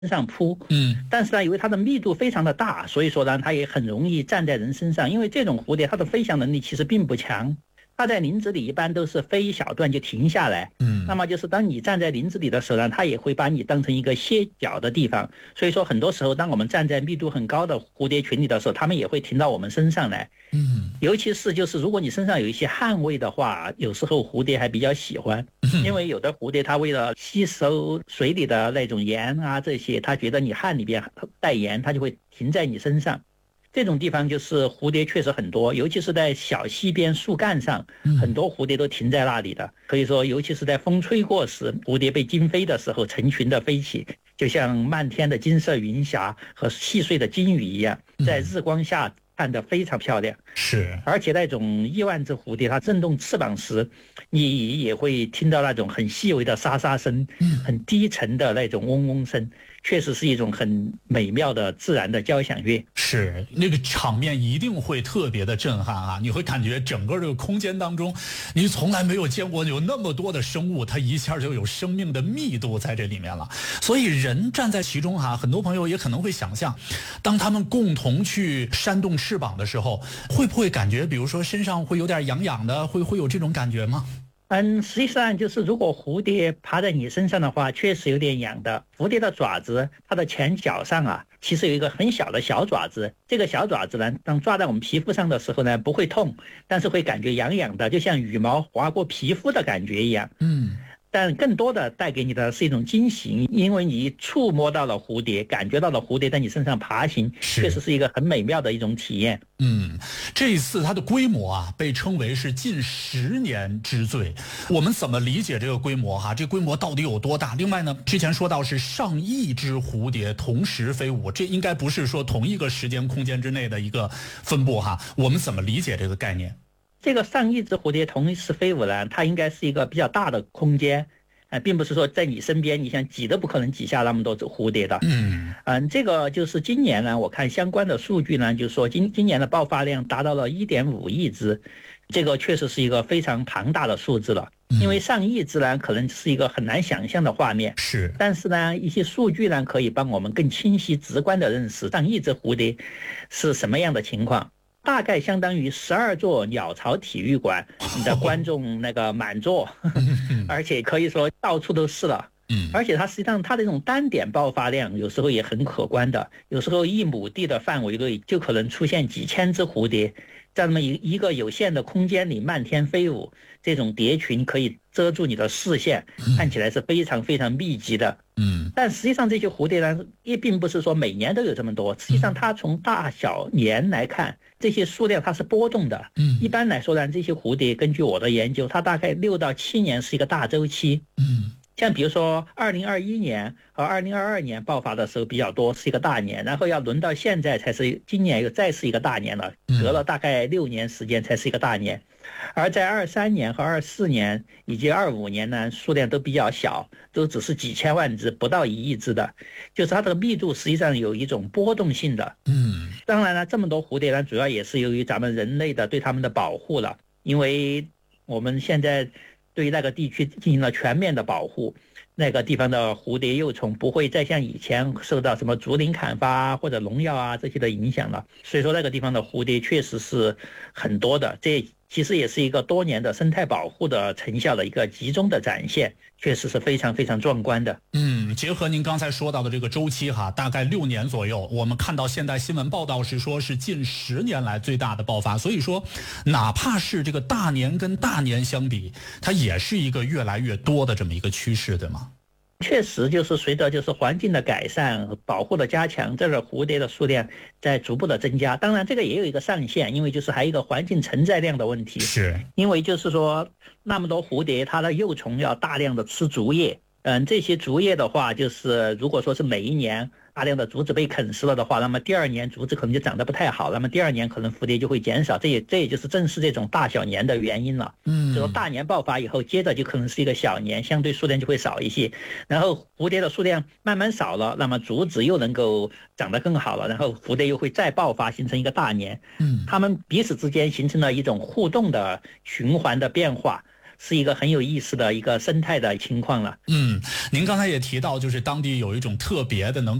上扑。但是呢，由于它的密度非常的大，所以说呢，它也很容易站在人身上。因为这种蝴蝶它的飞翔能力其实并不强，它在林子里一般都是飞一小段就停下来。那么就是当你站在林子里的时候呢，它也会把你当成一个歇脚的地方。所以说很多时候，当我们站在密度很高的蝴蝶群里的时候，它们也会停到我们身上来。尤其是就是如果你身上有一些汗味的话，有时候蝴蝶还比较喜欢，因为有的蝴蝶它为了吸收水里的那种盐啊这些，它觉得你汗里边带盐，它就会停在你身上。这种地方就是蝴蝶确实很多，尤其是在小溪边树干上，很多蝴蝶都停在那里的。可以说，尤其是在风吹过时，蝴蝶被惊飞的时候，成群的飞起，就像漫天的金色云霞和细碎的金鱼一样，在日光下看得非常漂亮。 是， 而且那种亿万只蝴蝶它震动翅膀时，你也会听到那种很细微的沙沙声，很低沉的那种嗡嗡声，确实是一种很美妙的自然的交响乐。 是，那个场面一定会特别的震撼啊！你会感觉整个这个空间当中，你从来没有见过有那么多的生物，它一下就有生命的密度在这里面了。所以人站在其中哈，很多朋友也可能会想象，当他们共同去扇动翅膀的时候，会不会感觉比如说身上会有点痒痒的，会有这种感觉吗？ 实际上就是如果蝴蝶爬在你身上的话，确实有点痒的。蝴蝶的爪子，它的前脚上啊，其实有一个很小的小爪子。这个小爪子呢，当抓在我们皮肤上的时候呢，不会痛，但是会感觉痒痒的，就像羽毛划过皮肤的感觉一样。但更多的带给你的是一种惊喜，因为你触摸到了蝴蝶，感觉到了蝴蝶在你身上爬行，确实是一个很美妙的一种体验。 这一次它的规模啊，被称为是近10年之最。我们怎么理解这个规模哈？这规模到底有多大？另外呢，之前说到是上亿只蝴蝶同时飞舞，这应该不是说同一个时间空间之内的一个分布哈。我们怎么理解这个概念？ 这个上亿只蝴蝶同时飞舞呢，它应该是一个比较大的空间，并不是说在你身边，你想挤都不可能挤下那么多只蝴蝶的。这个就是今年呢，我看相关的数据呢，就是说今年的爆发量达到了1.5亿只，这个确实是一个非常庞大的数字了。因为上亿只呢，可能是一个很难想象的画面。但是呢，一些数据呢，可以帮我们更清晰、直观地认识上亿只蝴蝶是什么样的情况。大概相当于12座鸟巢体育馆，你的观众那个满座，而且可以说到处都是了。而且它实际上它的这种单点爆发量有时候也很可观的，有时候1亩地的范围内就可能出现几千只蝴蝶，在那么一个有限的空间里漫天飞舞，这种蝶群可以遮住你的视线，看起来是非常非常密集的。但实际上这些蝴蝶呢，也并不是说每年都有这么多，实际上它从大小年来看，这些数量它是波动的。一般来说呢，这些蝴蝶根据我的研究，它大概6到7年是一个大周期。像比如说2021年和2022年爆发的时候比较多，是一个大年，然后要轮到现在才是今年又再是一个大年了，隔了大概6年时间才是一个大年。而在23年和24年以及25年呢，数量都比较小，都只是几千万只，不到1亿只的，就是它的密度实际上有一种波动性的。当然了，这么多蝴蝶呢，主要也是由于咱们人类的对它们的保护了，因为我们现在对那个地区进行了全面的保护，那个地方的蝴蝶幼虫不会再像以前受到什么竹林砍伐或者农药啊这些的影响了，所以说那个地方的蝴蝶确实是很多的，这其实也是一个多年的生态保护的成效的一个集中的展现，确实是非常非常壮观的。 结合您刚才说到的这个周期哈，大概6年左右，我们看到现在新闻报道是说是近10年来最大的爆发，所以说哪怕是这个大年跟大年相比，它也是一个越来越多的这么一个趋势，对吗？ 确实就是随着就是环境的改善、保护的加强，这个蝴蝶的数量在逐步的增加。当然这个也有一个上限，因为就是还有一个环境承载量的问题。因为就是说那么多蝴蝶，它的幼虫要大量的吃竹叶。这些竹叶的话，就是如果说是每一年大量的竹子被啃食了的话，那么第2年竹子可能就长得不太好，那么第2年可能蝴蝶就会减少，这也就是正是这种大小年的原因了。就说大年爆发以后，接着就可能是一个小年，相对数量就会少一些，然后蝴蝶的数量慢慢少了，那么竹子又能够长得更好了，然后蝴蝶又会再爆发，形成一个大年。它们彼此之间形成了一种互动的循环的变化。 是一个很有意思的一个生态的情况了。 您刚才也提到，就是当地有一种特别的能